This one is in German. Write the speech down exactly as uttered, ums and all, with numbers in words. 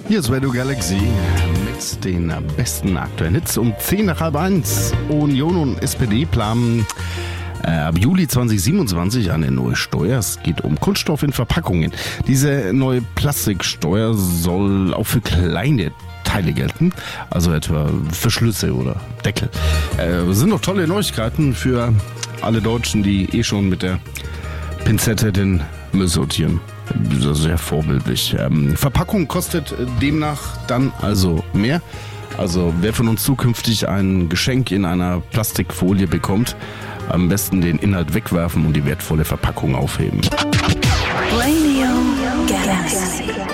Hier ist Radio Galaxy mit den besten aktuellen Hits um zehn nach halb eins. Union und S P D planen äh, ab Juli zwanzig siebenundzwanzig eine neue Steuer. Es geht um Kunststoff in Verpackungen. Diese neue Plastiksteuer soll auch für kleine Teile gelten, also etwa Verschlüsse oder Deckel. Äh, sind doch tolle Neuigkeiten für alle Deutschen, die eh schon mit der Pinzette den Müll sortieren. Sehr vorbildlich. Ähm, Verpackung kostet demnach dann also mehr. Also wer von uns zukünftig ein Geschenk in einer Plastikfolie bekommt, am besten den Inhalt wegwerfen und die wertvolle Verpackung aufheben. Radio Galaxy.